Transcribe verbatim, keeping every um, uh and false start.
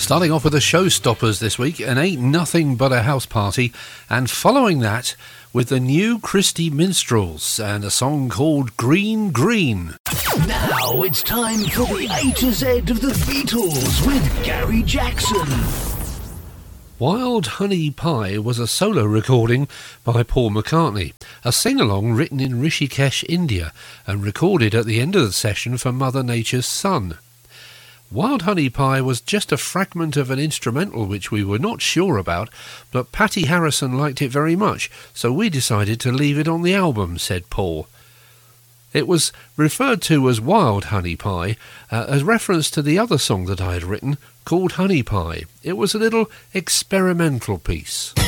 Starting off with the showstoppers this week, and Ain't Nothing But a House Party, and following that with the New Christy Minstrels and a song called Green Green. Now it's time for the A to Z of the Beatles with Gary Jackson. Wild Honey Pie was a solo recording by Paul McCartney, a sing-along written in Rishikesh, India, and recorded at the end of the session for Mother Nature's Son. Wild Honey Pie was just a fragment of an instrumental which we were not sure about, but Patty Harrison liked it very much, so we decided to leave it on the album, said Paul. It was referred to as Wild Honey Pie, uh, as reference to the other song that I had written, called Honey Pie. It was a little experimental piece.